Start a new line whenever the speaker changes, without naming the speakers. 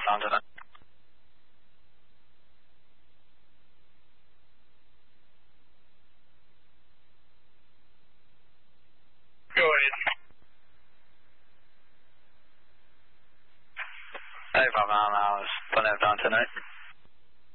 down tonight. Go ahead. Hey, 5 miles, plenty of down tonight.